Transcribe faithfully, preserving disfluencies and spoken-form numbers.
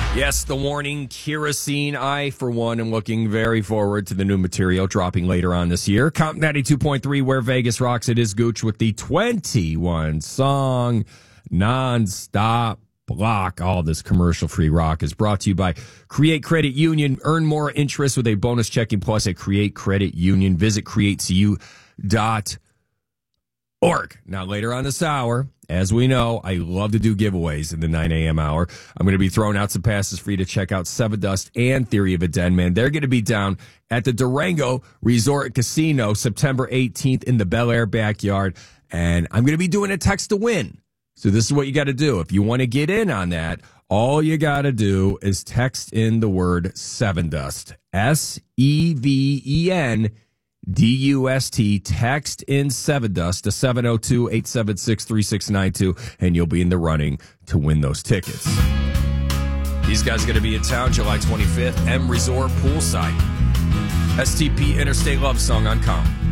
Yes, the warning, kerosene. I, for one, am looking very forward to the new material dropping later on this year. Comp ninety-two point three, Where Vegas Rocks. It is Gooch with the twenty-one song nonstop block. All this commercial-free rock is brought to you by Create Credit Union. Earn more interest with a bonus checking plus at Create Credit Union. Visit create c u dot org. Now, later on this hour, as we know, I love to do giveaways in the nine a.m. hour. I'm going to be throwing out some passes for you to check out Sevendust and Theory of a Dead Man. They're going to be down at the Durango Resort Casino September eighteenth in the Bel Air backyard. And I'm going to be doing a text to win. So this is what you got to do. If you want to get in on that, all you got to do is text in the word Sevendust. S E V E N D U S T. Text in Sevendust to seven oh two, eight seven six, three six nine two, and you'll be in the running to win those tickets. These guys are going to be in town July twenty-fifth, M Resort Poolside. S T P Interstate Love Song on Comp.